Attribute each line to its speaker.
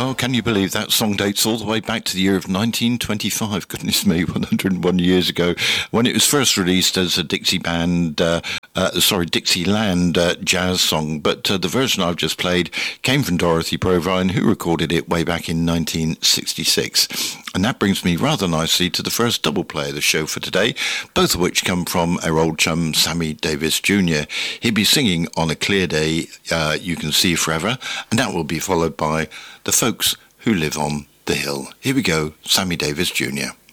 Speaker 1: Well, can you believe that song dates all the way back to the year of 1925? Goodness me, 101 years ago, when it was first released as a Dixieland jazz song. But the version I've just played came from Dorothy Provine, who recorded it way back in 1966. And that brings me rather nicely to the first double play of the show for today, both of which come from our old chum, Sammy Davis Jr. He'll be singing On a Clear Day, You Can See Forever, and that will be followed by The Folks Who Live on the Hill. Here we go, Sammy Davis Jr.